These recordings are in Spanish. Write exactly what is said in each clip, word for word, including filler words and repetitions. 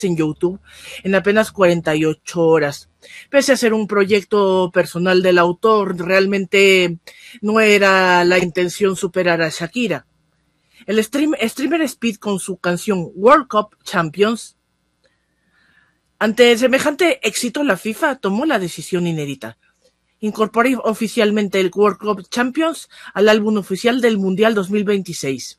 en YouTube en apenas cuarenta y ocho horas. Pese a ser un proyecto personal del autor, realmente no era la intención superar a Shakira. El stream, streamer Speed con su canción World Cup Champions. Ante semejante éxito, la FIFA tomó la decisión inédita. Incorporar oficialmente el World Cup Champions al álbum oficial del Mundial dos mil veintiséis.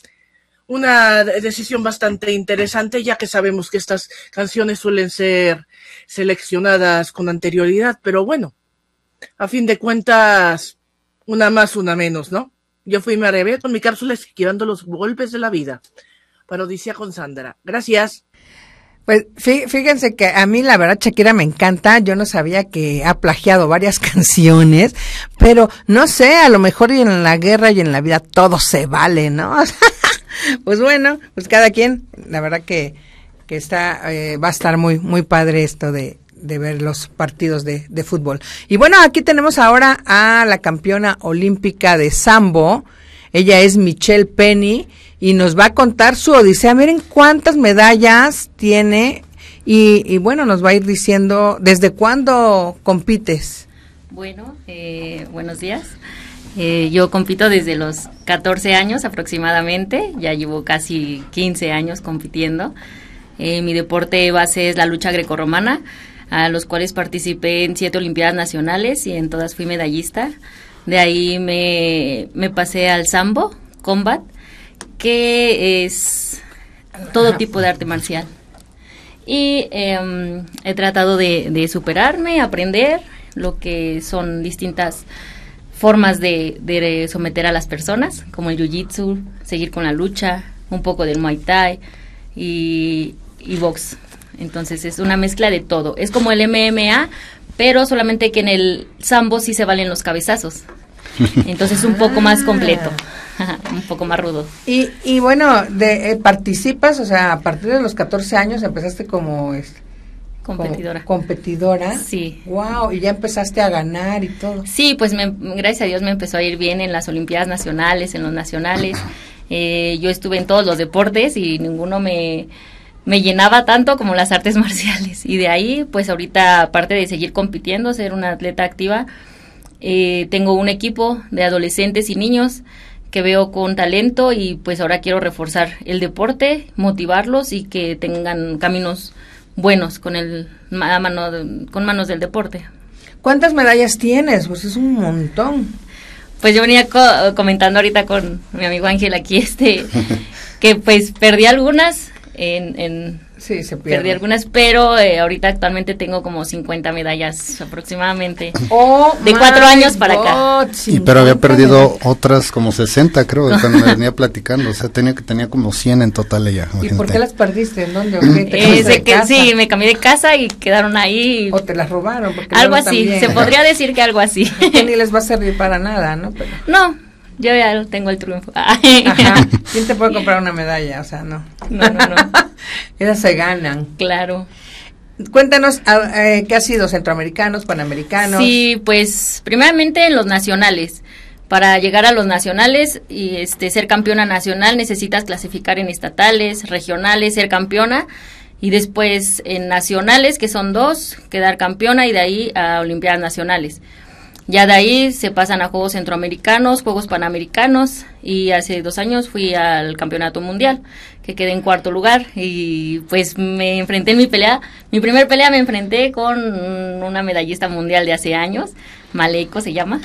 Una decisión bastante interesante, ya que sabemos que estas canciones suelen ser seleccionadas con anterioridad, pero bueno, a fin de cuentas, una más, una menos, ¿no? Yo fui María con mi cápsula esquivando los golpes de la vida. Para Odisea con Sandra. Gracias. Pues fíjense que a mí la verdad Shakira me encanta, yo no sabía que ha plagiado varias canciones, pero no sé, a lo mejor y en la guerra y en la vida todo se vale, ¿no? Pues bueno, pues cada quien, la verdad que, que está, eh, va a estar muy, muy padre esto de, de ver los partidos de, de fútbol. Y bueno, aquí tenemos ahora a la campeona olímpica de sambo, ella es Michelle Penny, y nos va a contar su odisea. Miren cuántas medallas tiene y, y bueno, nos va a ir diciendo desde cuándo compites. Bueno, eh, buenos días. Eh, yo compito desde los catorce años aproximadamente, ya llevo casi quince años compitiendo. Eh, mi deporte base es la lucha grecorromana, a los cuales participé en siete olimpiadas nacionales y en todas fui medallista. De ahí me, me pasé al sambo, combat, que es todo tipo de arte marcial. Y eh, he tratado de, de superarme, aprender lo que son distintas formas de, de someter a las personas, como el jiu-jitsu, seguir con la lucha, un poco del muay thai y, y box. Entonces es una mezcla de todo. Es como el M M A, pero solamente que en el sambo sí se valen los cabezazos. Entonces un poco más completo, un poco más rudo. Y, y bueno, de, eh, participas, o sea, a partir de los catorce años empezaste como... Es, competidora. Como competidora. Sí. Wow, y ya empezaste a ganar y todo. Sí, pues me, gracias a Dios me empezó a ir bien en las olimpiadas nacionales, en los nacionales. Eh, yo estuve en todos los deportes y ninguno me... me llenaba tanto como las artes marciales. Y de ahí, pues ahorita, aparte de seguir compitiendo, ser una atleta activa, eh, tengo un equipo de adolescentes y niños que veo con talento y pues ahora quiero reforzar el deporte, motivarlos y que tengan caminos buenos con el a mano de, con manos del deporte. ¿Cuántas medallas tienes? Pues es un montón. Pues yo venía co- comentando ahorita con mi amigo Ángel aquí, este, que pues perdí algunas en, en sí, se pierde. Perdí algunas, pero eh, ahorita actualmente tengo como cincuenta medallas aproximadamente. Oh, de cuatro años para God, acá. Y pero había perdido otras como sesenta, creo, cuando me venía platicando. O sea, tenía que tenía como cien en total ella. ¿Y por qué las perdiste? ¿En dónde? ¿Te eh, de que, sí, me cambié de casa y quedaron ahí. ¿O te las robaron? Porque algo así, también, se podría decir que algo así. Que ni les va a servir para nada, ¿no? Pero... No, yo ya tengo el triunfo. Ajá. ¿Quién te puede comprar una medalla? O sea, no. No, no, no. Esas se ganan. Claro. Cuéntanos, eh, ¿qué ha sido? ¿Centroamericanos, panamericanos? Sí, pues primeramente en los nacionales. Para llegar a los nacionales y este ser campeona nacional necesitas clasificar en estatales, regionales, ser campeona y después en nacionales, que son dos, quedar campeona y de ahí a olimpiadas nacionales. Ya de ahí se pasan a Juegos Centroamericanos, Juegos Panamericanos y hace dos años fui al Campeonato Mundial, que quedé en cuarto lugar y pues me enfrenté en mi pelea, mi primer pelea me enfrenté con una medallista mundial de hace años, Maleiko se llama,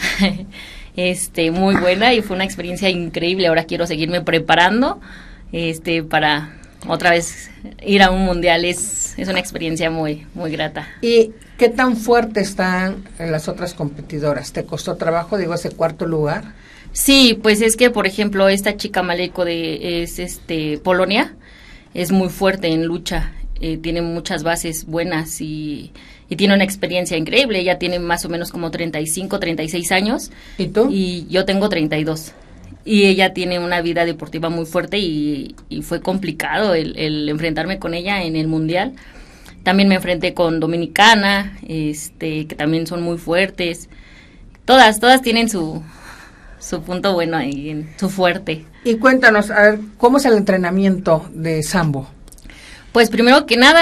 este muy buena y fue una experiencia increíble. Ahora quiero seguirme preparando este para otra vez ir a un mundial, es, es una experiencia muy, muy grata. ¿Y qué tan fuerte están las otras competidoras? ¿Te costó trabajo, digo, ese cuarto lugar? Sí, pues es que, por ejemplo, esta chica Maleiko de es este Polonia, es muy fuerte en lucha, eh, tiene muchas bases buenas y, y tiene una experiencia increíble. Ella tiene más o menos como treinta y cinco, treinta y seis años. ¿Y tú? Y yo tengo treinta y dos. Y ella tiene una vida deportiva muy fuerte y, y fue complicado el, el enfrentarme con ella en el mundial. También me enfrenté con Dominicana, este, que también son muy fuertes. Todas, todas tienen su, su punto bueno ahí, su fuerte. Y cuéntanos, a ver, ¿cómo es el entrenamiento de sambo? Pues primero que nada,